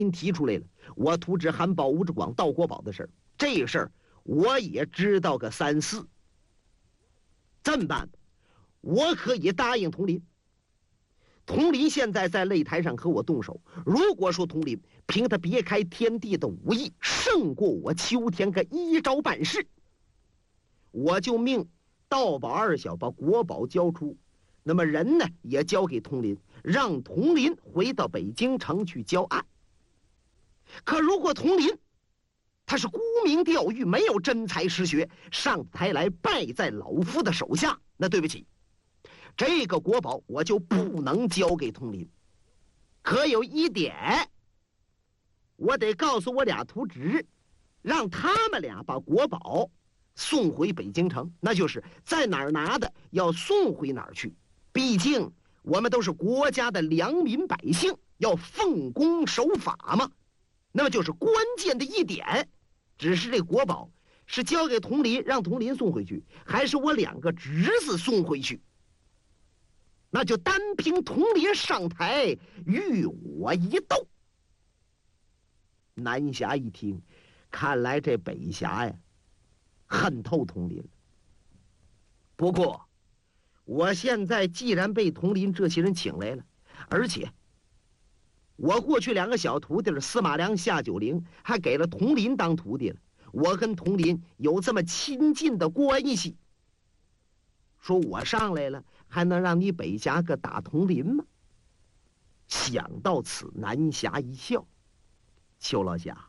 提出来了，我图纸韩宝、吴志广盗国宝的事儿，这事儿我也知道个3、4。这么办吧，我可以答应佟林。佟林现在在擂台上和我动手，如果说佟林凭他别开天地的武艺胜过我秋天个一招半式，我就命盗宝二小把国宝交出，那么人呢也交给佟林，让佟林回到北京城去交案。可如果佟林他是沽名钓誉，没有真才实学，上台来败在老夫的手下，那对不起，这个国宝我就不能交给佟林。可有一点，我得告诉我俩徒侄，让他们俩把国宝送回北京城，那就是在哪儿拿的要送回哪儿去。毕竟我们都是国家的良民百姓，要奉公守法嘛。那么就是关键的一点，只是这国宝是交给佟林，让佟林送回去，还是我2个侄子送回去，那就单凭佟林上台与我一斗。南侠一听，看来这北侠呀恨透佟林了。不过我现在既然被佟林这些人请来了，而且我过去2个小徒弟司马良、夏九龄还给了佟林当徒弟了，我跟佟林有这么亲近的关系，说我上来了还能让你北侠个打佟林吗？想到此，南侠一笑，邱老侠，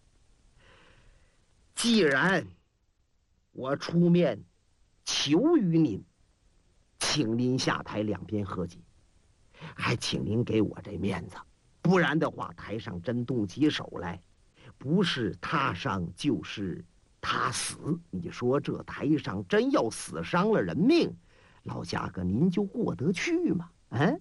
既然我出面求于您，请您下台两边和解，还请您给我这面子，不然的话台上真动起手来，不是他伤就是他死，你说这台上真要死伤了人命，老侠哥您就过得去吗？嗯？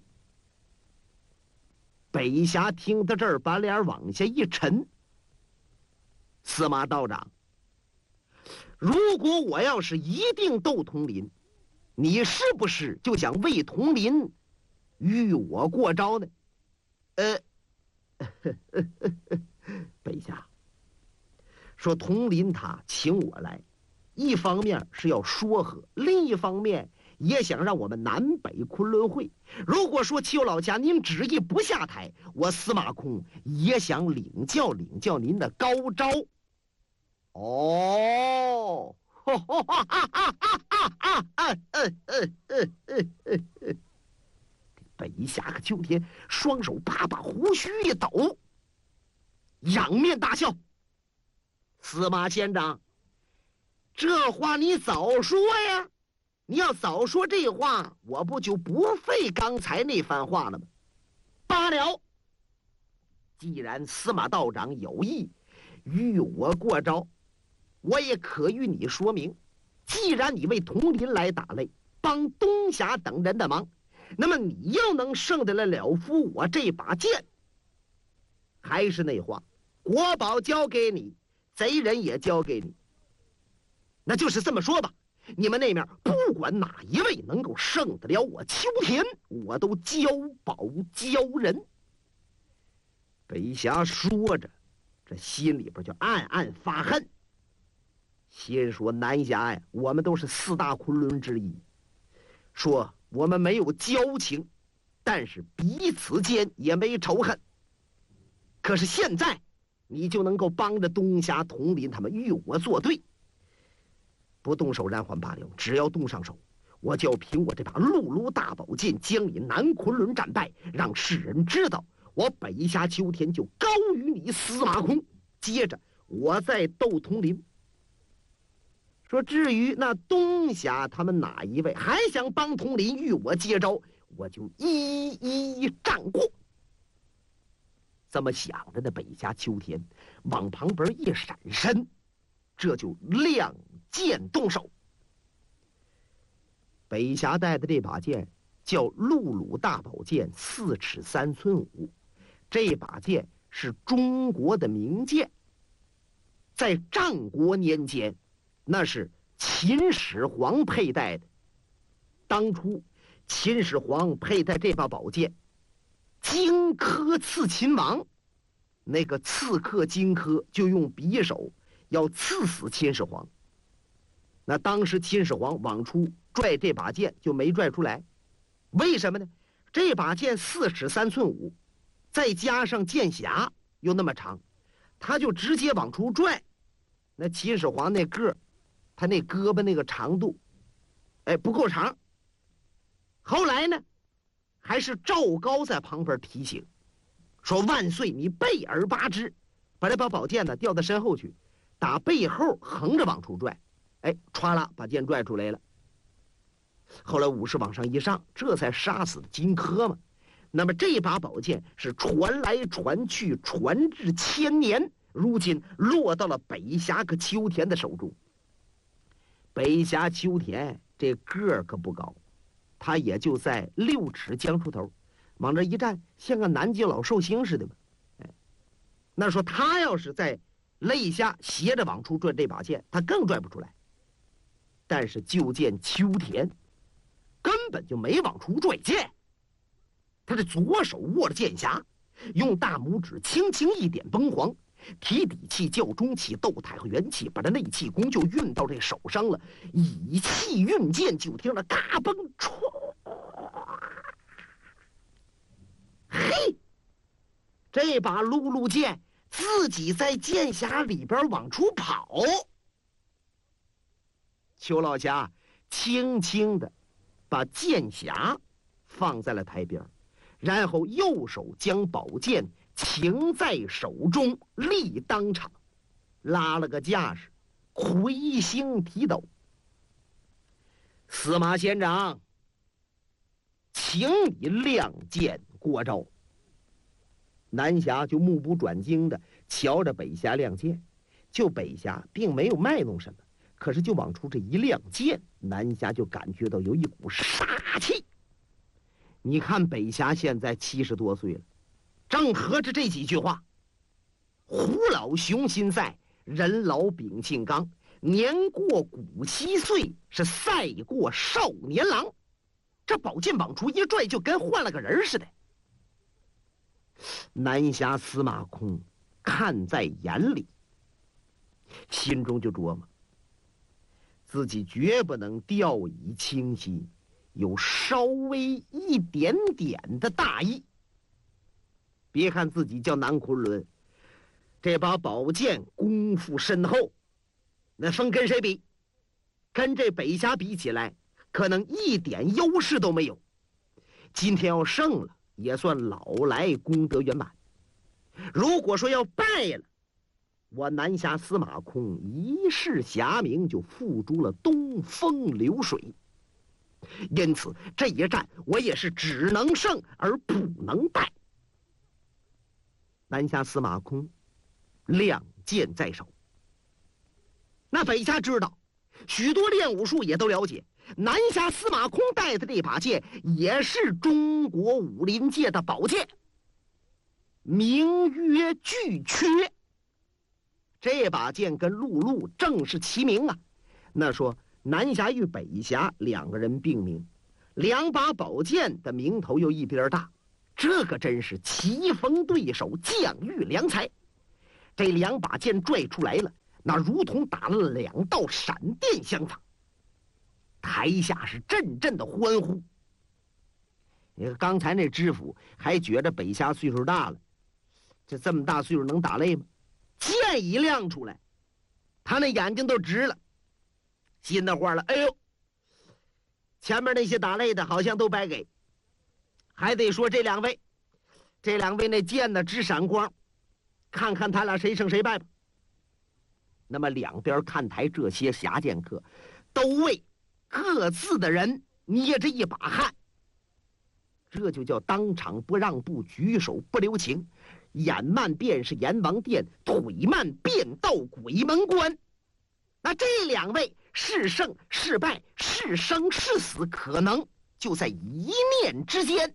北侠听到这儿，把脸往下一沉。司马道长，如果我要是一定斗佟林，你是不是就想为佟林与我过招呢？北侠说佟林他请我来，一方面是要说和，另一方面也想让我们南北昆仑会。如果说邱老家您执意不下台，我司马空也想领教您的高招。哦，北侠和秋天双手把胡须一抖，仰面大笑。司马县长，这话你早说呀！你要早说这话，我不就不费刚才那番话了吗？罢了，既然司马道长有意与我过招，我也可与你说明，既然你为佟林来打擂，帮东侠等人的忙，那么你要能胜得了夫我这把剑，还是那话，国宝交给你，贼人也交给你。那就是这么说吧，你们那面不管哪一位能够胜得了我秋田，我都交宝交人。北侠说着，这心里边就暗暗发恨，先说南侠呀，我们都是4大昆仑之一，说我们没有交情，但是彼此间也没仇恨。可是现在你就能够帮着东侠佟林他们与我作对，不动手然还罢了，只要动上手，我就要凭我这把陆路大宝剑将你南昆仑战败，让世人知道我北侠秋天就高于你司马空。接着我再斗佟林。说至于那东侠他们哪一位还想帮佟林与我接招，我就一一战过。这么想着的北侠秋天往旁边一闪身，这就亮剑动手。北侠带的这把剑叫陆鲁大宝剑，4尺3寸5，这把剑是中国的名剑，在战国年间那是秦始皇佩戴的。当初秦始皇佩戴这把宝剑，荆轲刺秦王， 那个刺客荆轲就用匕首要刺死秦始皇。那当时秦始皇往出拽这把剑就没拽出来，为什么呢？这把剑4尺3寸5，再加上剑匣又那么长，他就直接往出拽。那秦始皇那个，他那胳膊那个长度，不够长。后来呢，还是赵高在旁边提醒，说万岁，你背而拔之，把这把宝剑呢吊到身后去，打背后横着往出拽，歘啦，把剑拽出来了。后来武士往上一上，这才杀死了荆轲嘛。那么这把宝剑是传来传去，传至千年，如今落到了北峡和秋田的手中。北峡秋田这个儿可不高，他也就在6尺江出头，往这一站，像个南极老寿星似的嘛。那说他要是在肋下斜着往出拽这把剑，他更拽不出来。但是就见秋田根本就没往出拽剑，他的左手握着剑匣，用大拇指轻轻一点崩黄，提底气、较中气、斗太和元气，把这内气功就运到这手上了。以气运剑，就听了嘎嘣唰，嘿，这把辘辘剑自己在剑匣里边往出跑。邱老侠轻轻的把剑匣放在了台边，然后右手将宝剑擎在手中，立当场，拉了个架势，魁星提斗。司马县长，请你亮剑过招。南侠就目不转睛的瞧着北侠亮剑，就北侠并没有卖弄什么，可是就往出这一亮剑，南侠就感觉到有一股杀气。你看北侠现在70多岁了，正合着这几句话：虎老雄心在，人老秉性刚，年过古稀岁，是赛过少年郎。这宝剑往出一拽，就跟换了个人似的。南侠司马空看在眼里，心中就琢磨，自己绝不能掉以轻心，有稍微一点点的大意。别看自己叫南昆仑，这把宝剑功夫深厚，那分跟谁比？跟这北侠比起来，可能一点优势都没有。今天要胜了，也算老来功德圆满。如果说要败了，我南侠司马空一世侠名就付诸了东风流水。因此这一战我也是只能胜而不能败。南侠司马空亮剑在手，那北侠知道，许多练武术也都了解，南侠司马空带的这把剑也是中国武林界的宝剑，名曰巨阙。这把剑跟陆路正是齐名啊。那说南侠与北侠两个人并名，两把宝剑的名头又一边大，这可真是棋逢对手，将遇良才。这两把剑拽出来了，那如同打了2道闪电相仿，台下是阵阵的欢呼。你看刚才那知府还觉得北侠岁数大了，这么大岁数能打擂吗？剑一亮出来，他那眼睛都直了，心的话了，哎呦，前面那些打擂的好像都白给，还得说这两位那剑呢直闪光，看看他俩谁胜谁败吧。那么两边看台这些侠剑客都为各自的人捏着一把汗，这就叫当场不让步，举手不留情，眼慢便是阎王殿，腿慢便到鬼门关。那这两位是胜是败，是生是死，可能就在一念之间。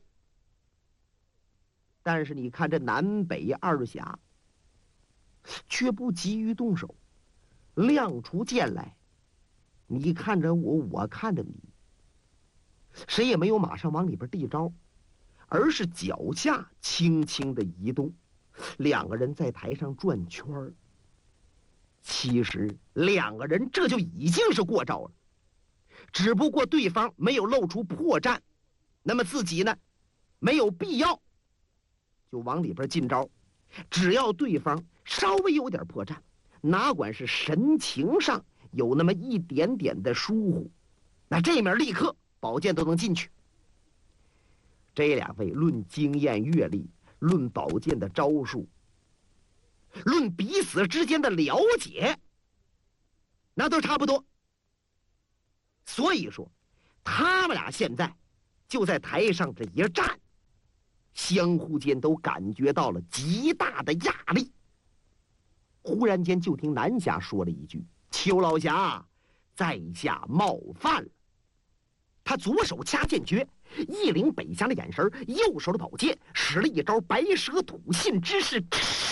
但是你看这南北二侠却不急于动手，亮出剑来，你看着我，我看着你，谁也没有马上往里边递招，而是脚下轻轻的移动， 两个人在台上转圈儿。其实两个人这就已经是过招了，只不过对方没有露出破绽，那么自己呢，没有必要就往里边进招。只要对方稍微有点破绽，哪管是神情上有那么一点点的疏忽，那这面立刻宝剑都能进去。这两位论经验阅历，论宝剑的招数，论彼此之间的了解，那都差不多。所以说他们俩现在就在台上这一站，相互间都感觉到了极大的压力。忽然间就听南侠说了一句：“邱老侠，在下冒犯了。”他左手掐剑诀，一领北侠的眼神，右手的宝剑使了一招白蛇吐信之势，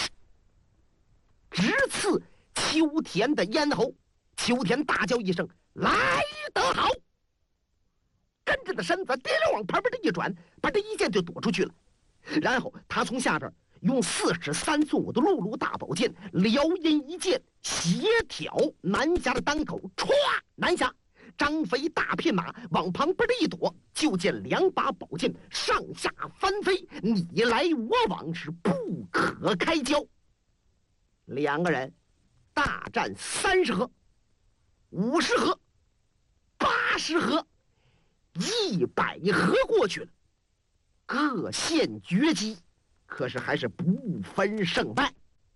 直刺秋田的咽喉。秋田大叫一声：“来得好！”跟着的身子颠溜往旁边的一转，把这一剑就躲出去了。然后他从下边用4尺3寸5的露露大宝剑撩阴一剑，斜挑南侠的当口，歘！南侠张飞大片马往旁边的一躲，就见2把宝剑上下翻飞，你来我往，是不可开交。两个人大战30合、50合、80合、100合过去了，各现绝技，可是还是不分胜败。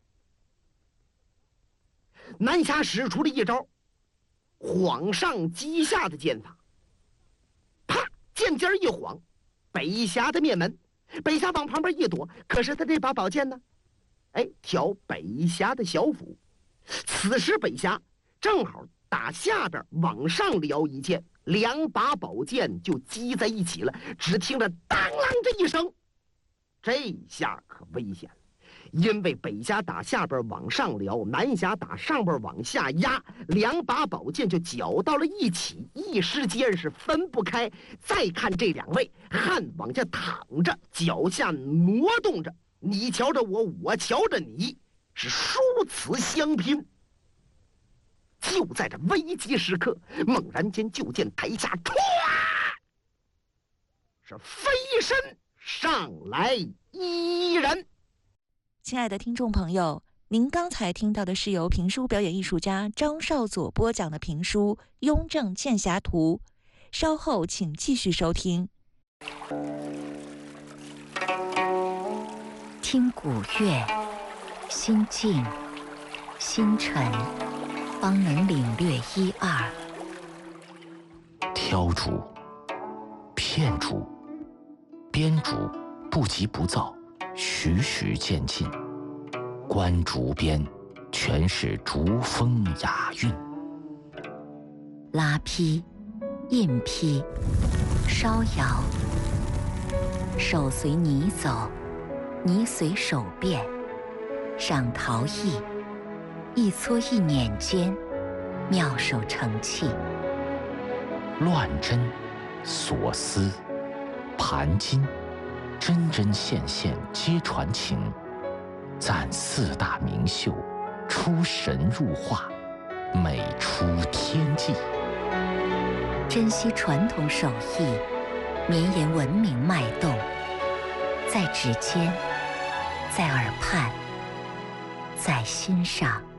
南侠使出了一招晃上击下的剑法，啪，剑尖一晃，北侠的面门，北侠往旁边一躲，可是他这把宝剑呢，挑北侠的小腹。此时北侠正好打下边往上撩一剑，2把宝剑就击在一起了。只听着当啷这一声，这下可危险了，因为北侠打下边往上撩，南侠打上边往下压，2把宝剑就搅到了一起，一时间是分不开。再看这两位汉往下躺着，脚下挪动着，你瞧着我，我瞧着你，是殊此相拼。就在这危急时刻，猛然间就见台下唰，是飞身上来一人。 亲爱的听众朋友，您刚才听到的是由评书表演艺术家张少佐播讲的评书《雍正剑侠图》，稍后请继续收听。 听古乐，心静心沉，方能领略1、2。 挑竹、片竹、编竹不急不躁，徐徐渐进。观竹边，全是竹风雅韵。 拉坯、印坯、烧窑，手随泥走，泥随手变。上陶艺，一搓一捻间，妙手成器。 乱针、锁丝、盘金，针针线线皆传情。赞4大名秀，出神入化，美出天际。 珍惜传统手艺，绵延文明脉动，在指尖，在耳畔，在心上。